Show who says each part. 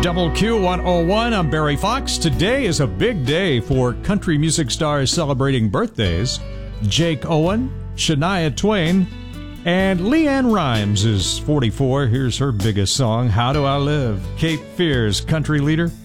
Speaker 1: Double Q 101, I'm Barry Fox. Today is a big day for country music stars celebrating birthdays. Jake Owen, Shania Twain, and Leanne Rimes is 44. Here's her biggest song, How Do I Live? Cape Fear's country leader,